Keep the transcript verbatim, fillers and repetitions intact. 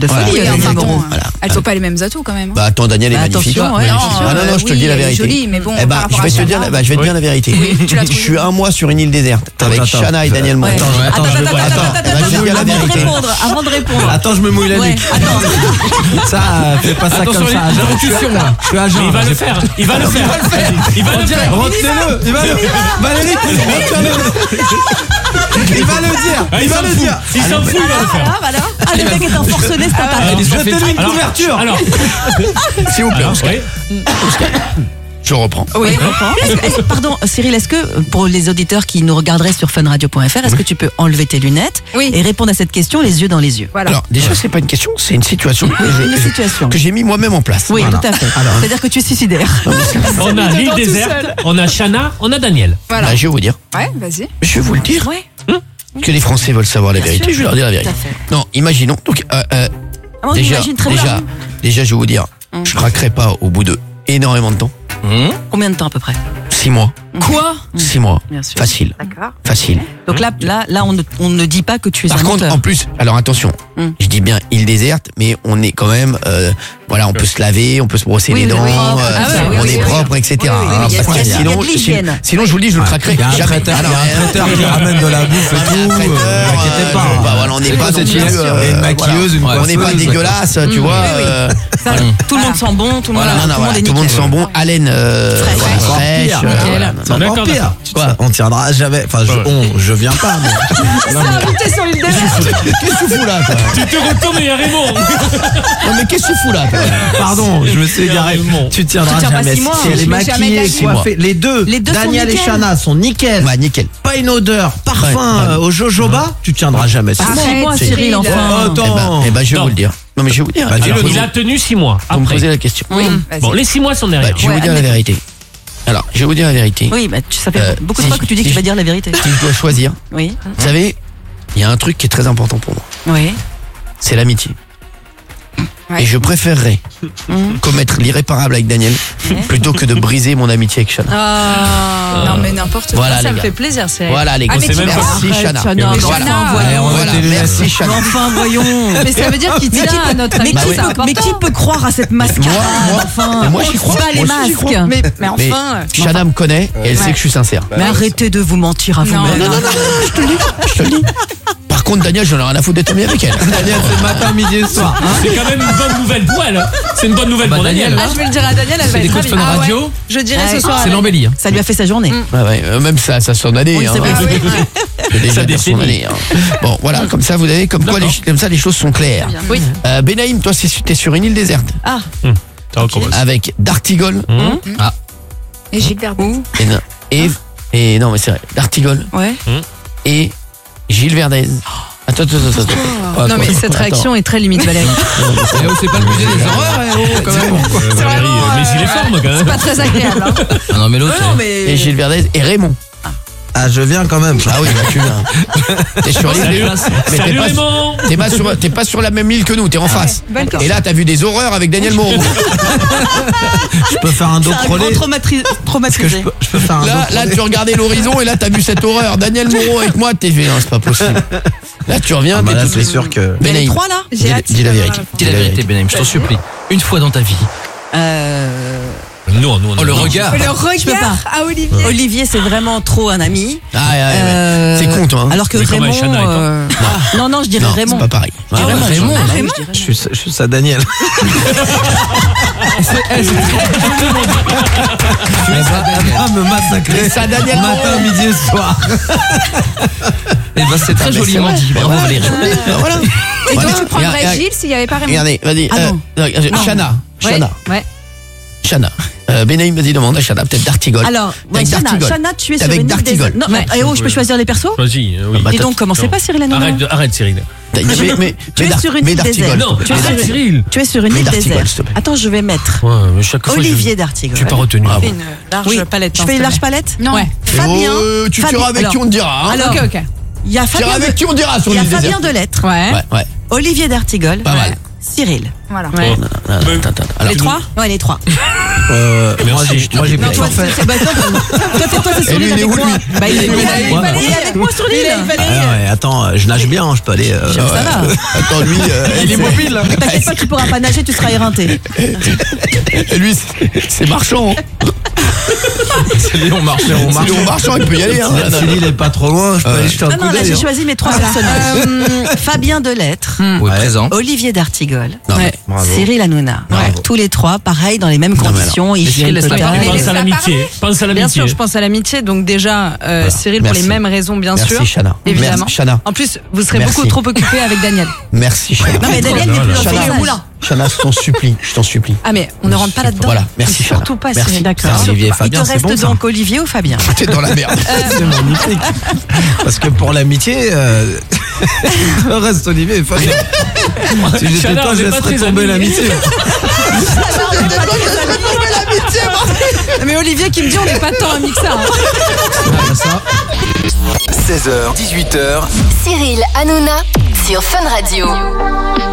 de Voilà. folie. Oui, Daniel enfin, Moreau. attends, Voilà. Elles sont pas les mêmes atouts quand même. Bah attends, Daniel est Bah, magnifique. attention, ouais, Ouais. attention. Ah non, non, je te le dis la oui, elle est vérité. jolie, mais bon, Eh par bah, rapport je vais à te dire, Shana. bah, je vais te Oui. dire la vérité. tu l'as Je trouvé suis un mois sur une île déserte avec Attends, attends. Shana et Daniel Moreau. Attends, Attends, attends, attends, je me- attends, attends, attends, eh ben, je vais attends, dire la avant de vérité. répondre, avant de répondre. Attends, je me mouille la Ouais, nuque. attends. Ça, fais pas ça Attention, comme les ça. agent. allocutions, là. Je suis agent. Mais il va le faire. Il va le faire. Il va le faire. Retenez-le. Il va le Valérie, retiens-le. Il va le dire. Ah, Il va s'en le fout. dire. Il s'en fout, il va le faire. Ah, voilà. Ah, le mec est un forcené, c'est Ah, un ils ont fait- Jetez-lui une alors- couverture. Alors, S'il vous plaît, alors, Oscar, oui. je reprends. Oui, est-ce que- est-ce que- pardon, Cyril, est-ce que pour les auditeurs qui nous regarderaient sur funradio point f r, est-ce que tu peux enlever tes lunettes Oui. et répondre à cette question les yeux dans les yeux? Voilà. Alors déjà, c'est pas une question, c'est une situation que je- Une situation. que j'ai mis moi-même en place. Oui, Voilà. tout à fait. C'est-à-dire que tu es suicidaire. On a l'île tout déserte, seul. on a Shana, on a Daniel. Voilà. Bah, je vais vous dire. Ouais, vas-y. Je vais vous le dire. Ouais. Que les Français veulent savoir la Bien vérité. sûr. Je vais leur dire la vérité. Tout à fait. Non, imaginons. Donc, euh, euh, Ah, on déjà, imagine très déjà, bien. déjà, je vais vous dire, je craquerai pas au bout de énormément de temps. Combien de temps à peu près? Six mois. Quoi? Six mois. Bien sûr. Facile. D'accord. Facile. Donc là, là, là, on ne, on ne dit pas que tu es Par un contre, menteur. en plus, alors attention, Hum. je dis bien île déserte, mais on est quand même, euh, voilà, on peut se laver, on peut se brosser Oui, les oui, dont, oui. euh, Ah ouais, oui, on oui, est oui, propre, et cetera. Oui, oui, oui, hein, il y a- parce que il y a- sinon, il y a de l'hygiène. sinon, sinon, je vous le dis, je le craquerai Il y a un jamais. traiteur, Ah non, il y a un mais- traiteur qui ramène de la bouffe et Un tout. traiteur, euh, euh, T'inquiétez pas. bah voilà, on n'est C'est pas quoi non cette plus, chasse euh, Une maquilleuse, une on n'est pas coiffeuse. dégueulasse, tu vois. euh, Ça, tout le monde sent bon, tout le monde, Voilà, non, tout non, le monde voilà, est tout le monde nickel. sent bon, haleine euh, Fraîche. voilà, Encore fraîche, pire. euh, Nickel. voilà. C'est encore D'accord, pire. d'accord. Quoi, on tiendra jamais. Enfin, je, on, je viens pas. Mais... C'est invité sur l'île déserte. Qu'est-ce que tu fous là, toi? Tu te retournes et il y a Raymond. Non mais qu'est-ce que tu fous là, toi? Pardon, je me suis égaré. Carrément. Tu tiendras Tu tiens pas jamais. six mois, Si elle est je l'ai jamais maquillée, gagné. coiffée, les deux, Les deux sont Daniel et nickel. Shana sont nickel. Bah nickel. Pas une odeur, parfum Ouais, ouais. euh, au jojoba, tu tiendras jamais. C'est Ah, bon. c'est moi, Arrête, Cyril, Cyril. enfin. Oh, Eh ben, attends. eh ben, je vais Non. vous le dire. Non mais je vais vous dire. Bah, Je vais dis-le, vous Il poser- a tenu six mois. vous me Après. posez la question. Oui. Vas-y. Bon, les six mois sont derrière. Bah, je vais Ouais, vous dire la admettons. vérité. Alors, je vais vous dire la vérité. Oui, bah, tu, ça fait Euh, beaucoup de si fois je- que tu dis si que tu je- vas dire la vérité. Si je dois choisir, Oui. vous savez, il y a un truc qui est très important pour moi. Oui. C'est l'amitié. Ouais. Et je préférerais Mhm. commettre l'irréparable avec Daniel plutôt que de briser mon amitié avec Shana. Ah. Non, mais n'importe quoi. Voilà Ça les me gars. fait plaisir, c'est. Voilà les gars. Ah, mais c'est tu même verras. Merci Arrête, Shana. Shana, Mais mais voilà, Shana, voilà, ouais, on va voilà, te les merci laisser. Shana. Enfin, voyons. Mais ça veut dire qu'il Mais tient qui, à notre mais, amitié, qui c'est peut, mais important. qui peut croire à cette mascarade? Moi, moi, Enfin, mais moi, j'y crois. Pas les Moi aussi, j'y masques. crois. Mais, mais Mais enfin. euh, Shana me connaît et elle Ouais. sait que je suis sincère. Mais arrêtez de vous mentir à Non, vous-même. non, non, Je te le dis, je te le dis. Par contre, Daniel, j'en ai rien à foutre d'être ami avec elle. Daniel, c'est le matin, midi et soir. hein. C'est quand même une bonne nouvelle pour elle. C'est une bonne nouvelle Bah, pour Daniel. Daniel, Ah, je vais le dire à Daniel, elle va être d'écoute ravie. Fun Ah ouais. Radio. Je dirai Ouais. ce soir. à C'est Daniel. l'embellie. Hein. Ça lui a fait sa journée. Ouais, ouais, euh, même ça, ça son année. Oui, c'est hein. vrai. Ah oui. C'est déjà Ça bien son décennie. année. hein. Bon, voilà, comme ça, vous avez, comme quoi, les, D'accord. comme ça, les choses sont claires. Oui. Euh, Benaïm, toi, c'est- t'es sur une île déserte Ah, Ça recommence. avec D'Artigol Et Gilles Verdun. et, non- et, et non, mais c'est vrai, D'Artigol ouais. et Gilles Verdez. Attends, attends, attends, attends. Oh. Non, mais Attends, cette attends. réaction est très limite, Valérie. Eh oh, c'est pas le musée des horreurs, eh oh, quand même. Euh, Valérie, vraiment, mais il est euh, forme quand même. Pas très agréable. Hein. Ah non, mais l'autre. Non, c'est- mais. Et Gilles Verdez et Raymond. Ah, je viens quand même. Ah oui, bah, tu viens. T'es sur l'île. Salut, mais t'es Salut pas, Raymond. t'es pas sur, t'es pas sur la même île que nous, t'es en face. Bonne Et là, t'as vu des horreurs avec Daniel Moreau. Je peux faire un dos C'est un crôlé. grand traumatri- Est-ce que je traumatisé. peux, je peux faire un Là, dos là, crôlé tu regardais l'horizon et là, t'as vu cette horreur. Daniel Moreau avec moi, t'es fait, non, c'est pas possible. Là, tu reviens, Ah bah t'es là, tout c'est sûr que. Il y a les Benaïm, trois là dis, J'ai hâte dis la de vérité. voir Dis la vérité, Benaïm, je t'en supplie. Une fois dans ta vie. Euh. Non, non, Oh, le non. regard. Le peux regard pas. à Olivier. Olivier, c'est vraiment trop un ami. Ah, ouais, ouais, ouais. Euh, C'est con, toi. Hein. Alors que Mais comment Raymond. Shana est pas- euh, Non, non, je dirais Non, Raymond. c'est pas pareil. Je dirais Ah, Raymond. Raymond. Ah, Raymond. je dirais Je suis, je suis ça, Daniel. Elle va, elle va me massacrer. ça, Daniel Matin, Moreau. midi et soir. Eh ben, c'est très mais joliment c'est vrai. dit. Bravo, Valérie. Bah, voilà. Et Voilà. donc, tu prendrais Regarde, Gilles s'il n'y avait pas Raymond. Regardez, vas-y. Ah euh, non. non, euh, Shana. Ouais. Shana. Ouais. Shana. Euh, Benaïm, vas-y, demande à Shana. Peut-être D'Artigol. Alors, T'es avec ouais, Shana, D'Artigol. Shana, tu es T'es sur avec une île D'Artigol. déserte. Non, mais eh oh, je peux choisir les persos Choisis. euh, Oui. Bah, Dis t'as- donc, commencez non. pas, Cyril Hanouna. Arrête, de- arrête, Cyril. Mais, mais, Tu es mais sur une mais île D'Artigol. déserte. Non, Tu es arrête, sur- Cyril. Tu es sur une Mais île d'Artigol, déserte. s'il te plaît. Attends, je vais mettre Ouais, mais chaque fois, Olivier je- d'Artigol. Je suis pas retenu. Ah bon. Une large Oui, palette. je hein, fais s'il une te large plaît. palette. Non. Ouais. Fabien. Oh, tu Fabien- seras avec alors- qui on te dira. Hein. Alors, Ok, ok. il y a Tu seras Fabien avec de- qui on dira sur il y a l'île Fabien déserte. de Lettres, Ouais. Ouais, ouais. Olivier d'Artigol, Pas mal. Cyril. Voilà. Ouais. Non, non, non, Mais- attends, attends. Alors, Les trois Ouais, les trois. Euh, moi, Merci. j'ai moi, j'ai Non, toi, toujours fait. c'est bah, toi, toi, t'es- toi, t'es sur Et lui, l'île il est avec où, moi. lui Bah, il est il est- Ouais, il bah. est avec moi sur l'île. Il fallait- Ah ouais, attends, je nage bien, je peux aller. euh, Ça va. Attends, lui, euh, Il est c'est- mobile là. T'inquiète pas, tu pourras pas nager, tu seras éreinté. Et lui, c'est- c'est marchand. hein. C'est Léon Marchand, on C'est marche. Léon Marchand, il peut y aller. Hein. Si l'île est pas trop loin, je peux aller jeter un Non, coup non, là, d'œil. j'ai hein. choisi mes trois personnages. Euh, Fabien Delettre, Oui, présent. Olivier d'Artigol, Non, mais Ouais. Bravo. Cyril Hanouna. Bravo. Tous les trois, pareil, dans les mêmes mais conditions. Ils Cyril, laisse-la parler. Mais Pense à laisse-la l'amitié. Pense à Bien l'amitié. sûr, je pense à l'amitié. Donc déjà, euh, Voilà. Cyril Merci. pour les mêmes raisons, bien Merci, sûr. Chana. Évidemment. Merci, Chana. En plus, vous serez Merci. beaucoup trop occupé avec Daniel. Merci, Chana. Non, mais Daniel n'est plus dans Chana, le moulin. Chana, je t'en supplie, je t'en supplie. Ah mais on ne rentre pas là-dedans. Voilà, merci, Chana. Surtout pas, Merci. Cyril. D'accord. Merci, Olivier et Il te Fabien, c'est reste bon ça. donc Olivier ou Fabien? T'es dans la merde. C'est magnifique. Parce que pour l'amitié, euh... il reste Olivier et Fabien. Si j'étais Chana, toi, on je est pas laisserais très tomber amis. l'amitié. Mais Olivier qui me dit on n'est pas tant amis que ça. hein. Ah, ça. seize heures, dix-huit heures. Cyril Hanouna sur Fun Radio.